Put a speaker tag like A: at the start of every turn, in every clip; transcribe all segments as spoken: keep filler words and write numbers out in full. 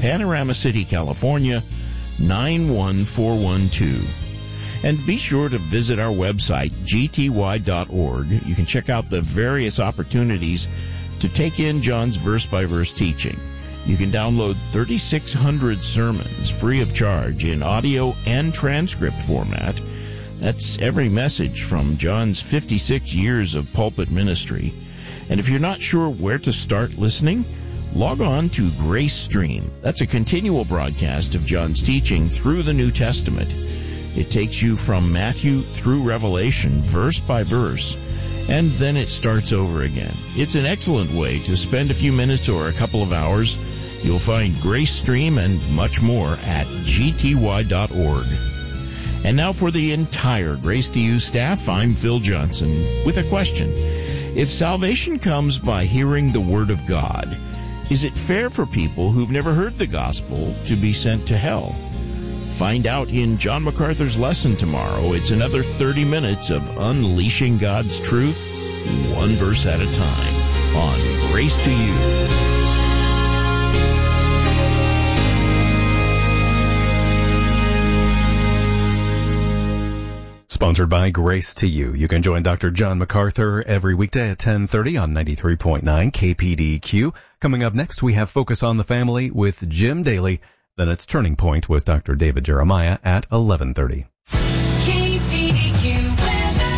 A: Panorama City, California, nine one four one two. And be sure to visit our website, g t y dot org. You can check out the various opportunities to take in John's verse-by-verse teaching. You can download thirty-six hundred sermons free of charge in audio and transcript format. That's every message from John's fifty-six years of pulpit ministry. And if you're not sure where to start listening, log on to Grace Stream. That's a continual broadcast of John's teaching through the New Testament. It takes you from Matthew through Revelation, verse by verse, and then it starts over again. It's an excellent way to spend a few minutes or a couple of hours. You'll find Grace Stream and much more at g t y dot org. And now for the entire Grace to You staff, I'm Phil Johnson with a question. If salvation comes by hearing the Word of God, is it fair for people who've never heard the gospel to be sent to hell? Find out in John MacArthur's lesson tomorrow. It's another thirty minutes of unleashing God's truth, one verse at a time, on Grace to You.
B: Sponsored by Grace to You. You can join Doctor John MacArthur every weekday at ten thirty on ninety-three point nine K P D Q. Coming up next, we have Focus on the Family with Jim Daly. Then it's Turning Point with Doctor David Jeremiah at eleven thirty.
C: K P D Q weather.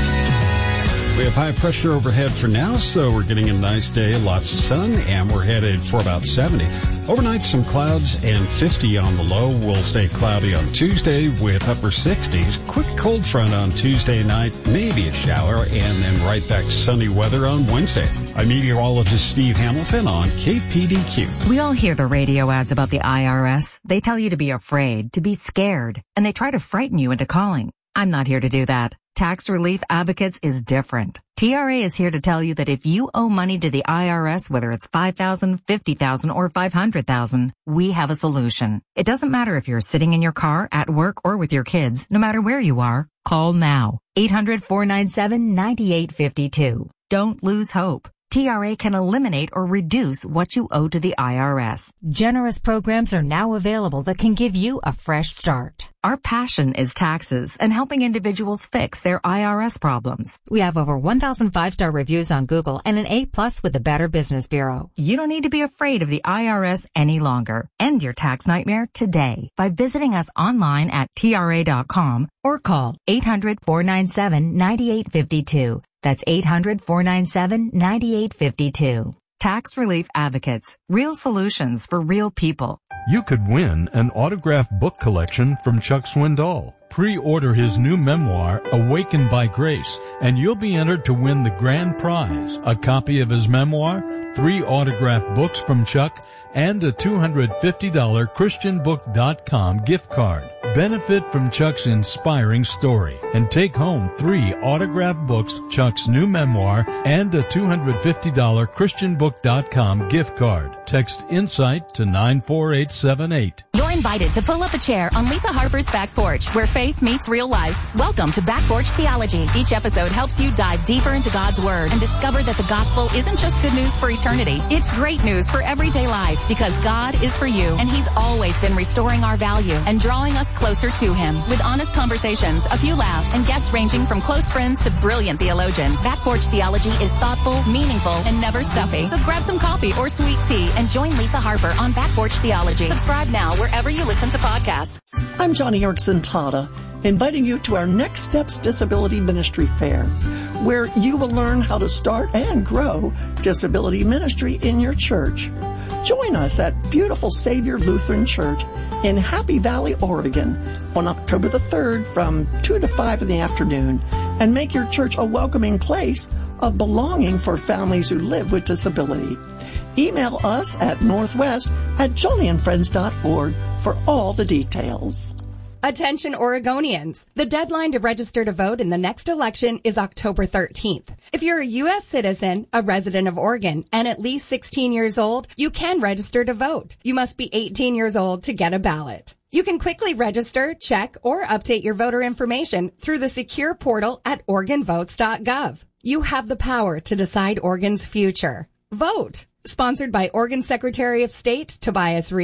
D: We have high pressure overhead for now, so we're getting a nice day, lots of sun, and we're headed for about seventy. Overnight, some clouds and fifty on the low. We'll stay cloudy on Tuesday with upper sixties. Quick cold front on Tuesday night, maybe a shower, and then right back sunny weather on Wednesday. I'm meteorologist Steve Hamilton on K P D Q.
E: We all hear the radio ads about the I R S. They tell you to be afraid, to be scared, and they try to frighten you into calling. I'm not here to do that. Tax Relief Advocates is different. T R A is here to tell you that if you owe money to the I R S, whether it's five thousand dollars, fifty thousand dollars, or five hundred thousand dollars, we have a solution. It doesn't matter if you're sitting in your car, at work, or with your kids. No matter where you are, call now. eight hundred, four nine seven, nine eight five two. Don't lose hope. T R A can eliminate or reduce what you owe to the I R S.
F: Generous programs are now available that can give you a fresh start.
E: Our passion is taxes and helping individuals fix their I R S problems.
F: We have over one thousand five-star reviews on Google and an A plus with the Better Business Bureau.
E: You don't need to be afraid of the I R S any longer. End your tax nightmare today by visiting us online at T R A dot com or call eight hundred, four nine seven, nine eight five two. That's eight hundred, four nine seven, nine eight five two. Tax Relief Advocates. Real solutions for real people.
G: You could win an autographed book collection from Chuck Swindoll. Pre-order his new memoir, Awakened by Grace, and you'll be entered to win the grand prize, a copy of his memoir, three autographed books from Chuck, and a two hundred fifty dollars Christian book dot com gift card. Benefit from Chuck's inspiring story and take home three autographed books, Chuck's new memoir, and a two hundred fifty dollars Christian book dot com gift card. Text INSIGHT to nine four eight seven eight.
H: You're invited to pull up a chair on Lisa Harper's Back Porch, where faith meets real life. Welcome to Back Porch Theology. Each episode helps you dive deeper into God's Word and discover that the gospel isn't just good news for eternity. It's great news for everyday life, because God is for you, and He's always been restoring our value and drawing us closer to Him. With honest conversations, a few laughs, and guests ranging from close friends to brilliant theologians, Back Porch Theology is thoughtful, meaningful, and never stuffy. So grab some coffee or sweet tea and join Lisa Harper on Back Porch Theology. Subscribe now wherever you listen to podcasts.
I: I'm Johnny Erickson Tada, inviting you to our Next Steps Disability Ministry Fair, where you will learn how to start and grow disability ministry in your church. Join us at beautiful Savior Lutheran Church in Happy Valley, Oregon on October the third from two to five in the afternoon, and make your church a welcoming place of belonging for families who live with disability. Email us at northwest at jolly and friends dot org for all the details.
J: Attention Oregonians. The deadline to register to vote in the next election is October thirteenth. If you're a U S citizen, a resident of Oregon, and at least sixteen years old, you can register to vote. You must be eighteen years old to get a ballot. You can quickly register, check, or update your voter information through the secure portal at oregon votes dot gov. You have the power to decide Oregon's future. Vote. Sponsored by Oregon Secretary of State Tobias Reed.